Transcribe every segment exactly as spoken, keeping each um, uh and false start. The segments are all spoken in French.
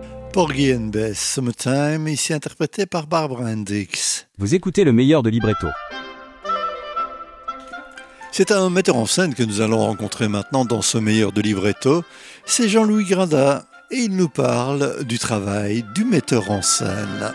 Porgy and Bess, Summertime, ici interprété par Barbara Hendricks. Vous écoutez le meilleur de Libretto. C'est un metteur en scène que nous allons rencontrer maintenant dans ce meilleur de Libretto. C'est Jean-Louis Grinda et il nous parle du travail du metteur en scène.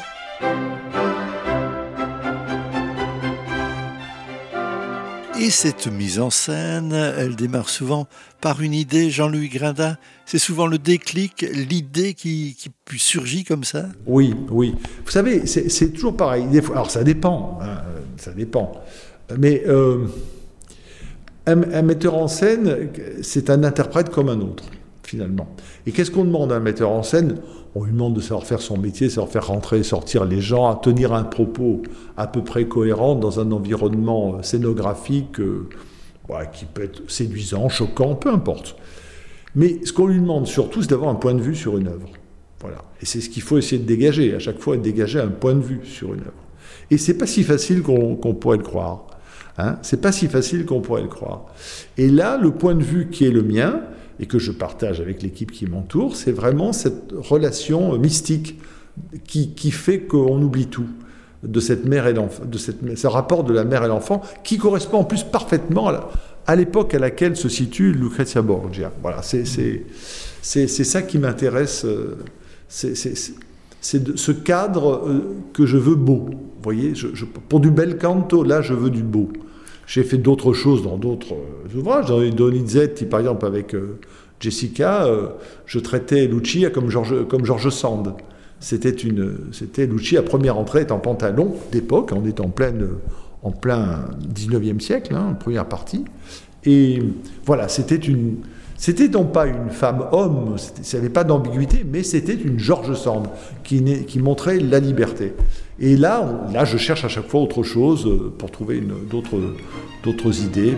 Et cette mise en scène, elle démarre souvent par une idée, Jean-Louis Grinda. C'est souvent le déclic, l'idée qui, qui surgit comme ça. Oui, oui. Vous savez, c'est, c'est toujours pareil. Des fois, alors ça dépend, hein, ça dépend. Mais euh, un, un metteur en scène, c'est un interprète comme un autre, finalement. Et qu'est-ce qu'on demande à un metteur en scène ? On lui demande de savoir faire son métier, savoir faire rentrer et sortir les gens, à tenir un propos à peu près cohérent dans un environnement scénographique euh, ouais, qui peut être séduisant, choquant, peu importe. Mais ce qu'on lui demande surtout, c'est d'avoir un point de vue sur une œuvre. Voilà. Et c'est ce qu'il faut essayer de dégager, à chaque fois, de dégager un point de vue sur une œuvre. Et c'est pas si facile qu'on, qu'on pourrait le croire. Hein, c'est pas si facile qu'on pourrait le croire. Et là, le point de vue qui est le mien, et que je partage avec l'équipe qui m'entoure, c'est vraiment cette relation mystique qui, qui fait qu'on oublie tout de cette mère et l'enfant, de cette, ce rapport de la mère et l'enfant, qui correspond en plus parfaitement à, la, à l'époque à laquelle se situe Lucrezia Borgia. Voilà, c'est, c'est, c'est, c'est ça qui m'intéresse, c'est, c'est, c'est, c'est de, ce cadre que je veux beau. Vous voyez, je, je, pour du bel canto, là, je veux du beau. J'ai fait d'autres choses dans d'autres ouvrages. Dans Donizetti, par exemple, avec euh, Jessica, euh, je traitais Lucia comme George, comme George Sand. C'était, une, c'était Lucia, première entrée, est en pantalon d'époque. On est en, pleine, en plein dix-neuvième siècle, hein, première partie. Et voilà, c'était une... C'était donc pas une femme-homme, ça n'avait pas d'ambiguïté, mais c'était une George Sand qui, qui montrait la liberté. Et là, là, je cherche à chaque fois autre chose pour trouver une, d'autres, d'autres idées.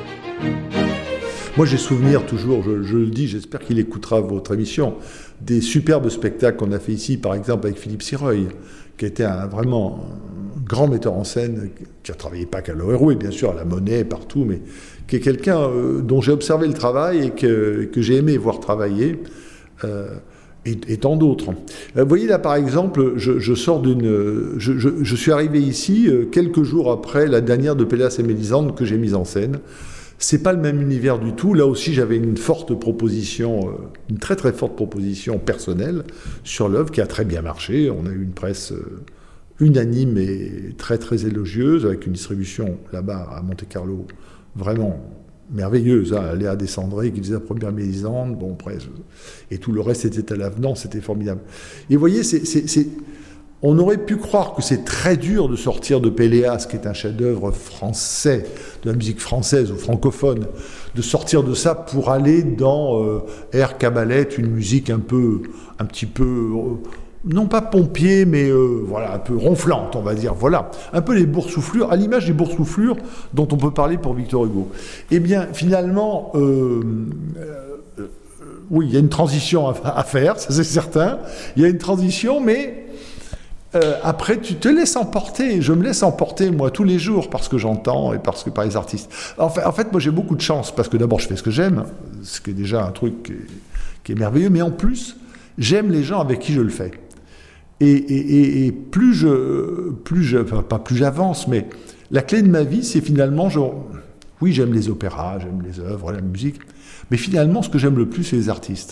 Moi, j'ai souvenir toujours, je, je le dis, j'espère qu'il écoutera votre émission, des superbes spectacles qu'on a fait ici, par exemple avec Philippe Sireuil, qui était un, vraiment un grand metteur en scène, qui a travaillé pas qu'à l'Oréroué, bien sûr, à la Monnaie, partout, mais qui est quelqu'un euh, dont j'ai observé le travail et que, que j'ai aimé voir travailler, euh, et, et tant d'autres. Euh, vous voyez là, par exemple, je, je sors d'une... Je, je, je suis arrivé ici euh, quelques jours après la dernière de Péléas et Mélisande que j'ai mise en scène. C'est pas le même univers du tout. Là aussi, j'avais une forte proposition, euh, une très très forte proposition personnelle sur l'œuvre qui a très bien marché. On a eu une presse euh, unanime et très très élogieuse, avec une distribution là-bas à Monte-Carlo vraiment merveilleuse, hein. Léa Descendré qui faisait la première Mélisande, bon, après, je... et tout le reste était à l'avenant, c'était formidable. Et vous voyez, c'est, c'est, c'est... on aurait pu croire que c'est très dur de sortir de Péléas, qui est un chef-d'œuvre français, de la musique française ou francophone, de sortir de ça pour aller dans euh, Air Cabalette, une musique un peu, un petit peu... Euh, non pas pompier, mais euh, voilà, un peu ronflante, on va dire. Voilà, un peu les boursouflures, à l'image des boursouflures dont on peut parler pour Victor Hugo. Eh bien, finalement, euh, euh, oui, il y a une transition à, à faire, ça c'est certain. Il y a une transition, mais euh, après, tu te laisses emporter. Je me laisse emporter, moi, tous les jours, parce que j'entends et parce que par les artistes. En fait, en fait, moi, j'ai beaucoup de chance, parce que d'abord, je fais ce que j'aime, ce qui est déjà un truc qui est, qui est merveilleux, mais en plus, j'aime les gens avec qui je le fais. Et, et, et plus je, plus je, enfin pas plus j'avance, mais la clé de ma vie, c'est finalement, je, oui, j'aime les opéras, j'aime les œuvres, la musique, mais finalement, ce que j'aime le plus, c'est les artistes.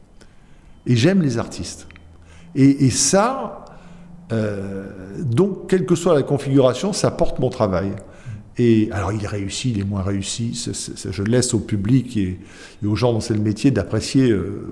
Et j'aime les artistes. Et, et ça, euh, donc, quelle que soit la configuration, ça porte mon travail. Et alors, il est réussi, il est moins réussi, c'est, c'est, je laisse au public et, et aux gens dont c'est le métier d'apprécier euh,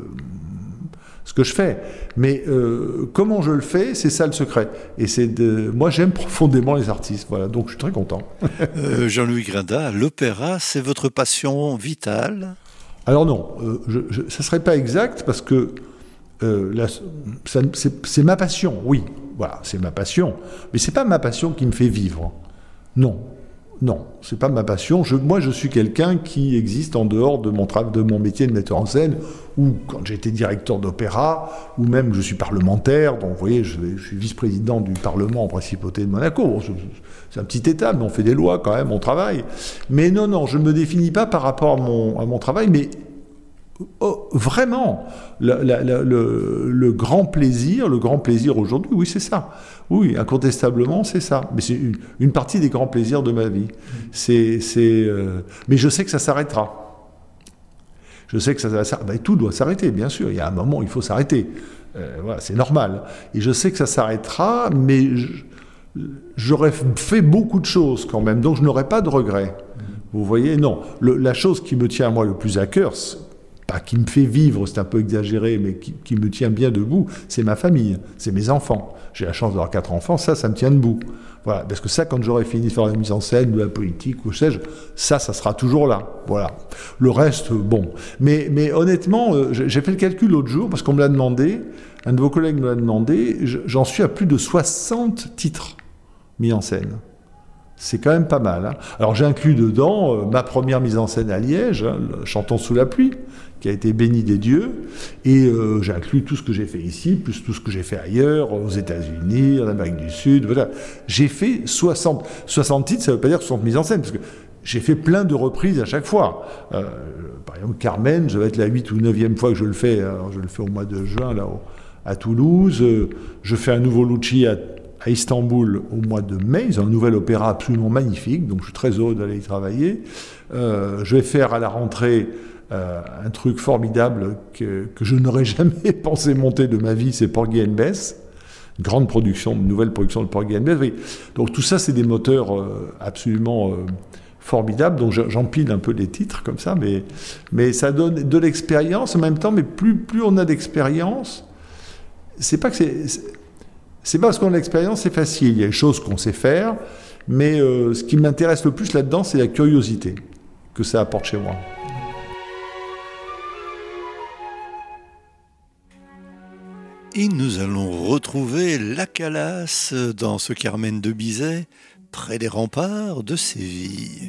ce que je fais. Mais euh, comment je le fais, c'est ça le secret. Et c'est de... moi, j'aime profondément les artistes. Voilà, donc je suis très content. euh, Jean-Louis Grinda, l'opéra, c'est votre passion vitale ? Alors non, euh, je, je, ça ne serait pas exact parce que euh, la, ça, c'est, c'est ma passion, oui. Voilà, c'est ma passion. Mais ce n'est pas ma passion qui me fait vivre. Non. Non, c'est pas ma passion. Je, moi, je suis quelqu'un qui existe en dehors de mon, tra- de mon métier de metteur en scène, ou quand j'étais directeur d'opéra, ou même je suis parlementaire. Donc, vous voyez, je, je suis vice-président du Parlement en principauté de Monaco. Bon, c'est, c'est un petit État, mais on fait des lois quand même, on travaille. Mais non, non, je ne me définis pas par rapport à mon, à mon travail, mais Oh, vraiment, la, la, la, le, le grand plaisir, le grand plaisir aujourd'hui, oui, c'est ça. Oui, incontestablement, c'est ça. Mais c'est une, une partie des grands plaisirs de ma vie. C'est, c'est, euh, mais je sais que ça s'arrêtera. Je sais que ça va s'arrêter. Ben, tout doit s'arrêter, bien sûr. Il y a un moment où il faut s'arrêter. Euh, voilà, c'est normal. Et je sais que ça s'arrêtera, mais je, j'aurais fait beaucoup de choses quand même, donc je n'aurais pas de regrets. Vous voyez, non. Le, la chose qui me tient à moi le plus à cœur, pas qui me fait vivre, c'est un peu exagéré, mais qui, qui me tient bien debout, c'est ma famille, c'est mes enfants. J'ai la chance d'avoir quatre enfants, ça, ça me tient debout. Voilà, parce que ça, quand j'aurai fini de faire la mise en scène, de la politique, ou sais-je, ça, ça sera toujours là. Voilà. Le reste, bon. Mais, mais honnêtement, euh, j'ai fait le calcul l'autre jour, parce qu'on me l'a demandé, un de vos collègues me l'a demandé, j'en suis à plus de soixante titres mis en scène. C'est quand même pas mal. Hein. Alors j'ai inclus dedans euh, ma première mise en scène à Liège, hein, Chantons sous la pluie, qui a été bénie des dieux, et euh, j'ai inclus tout ce que j'ai fait ici, plus tout ce que j'ai fait ailleurs, aux États-Unis, en Amérique du Sud, voilà. J'ai fait soixante, soixante titres, ça ne veut pas dire soixante mises en scène, parce que j'ai fait plein de reprises à chaque fois. Euh, par exemple, Carmen, je vais être la huit ou neuvième fois que je le fais, alors je le fais au mois de juin, là, au, à Toulouse, euh, je fais un nouveau Lucci à à Istanbul au mois de mai. Ils ont un nouvel opéra absolument magnifique, donc je suis très heureux d'aller y travailler. Euh, je vais faire à la rentrée euh, un truc formidable que, que je n'aurais jamais pensé monter de ma vie, c'est Porgy and Bess. Une grande production, une nouvelle production de Porgy and Bess. Oui. Donc tout ça, c'est des moteurs euh, absolument euh, formidables. Donc j'empile un peu les titres comme ça, mais, mais ça donne de l'expérience en même temps. Mais plus, plus on a d'expérience, c'est pas que c'est... c'est C'est pas parce qu'on a l'expérience, c'est facile. Il y a des choses qu'on sait faire, mais euh, ce qui m'intéresse le plus là-dedans, c'est la curiosité que ça apporte chez moi. Et nous allons retrouver la Calas dans ce Carmen de Bizet, près des remparts de Séville.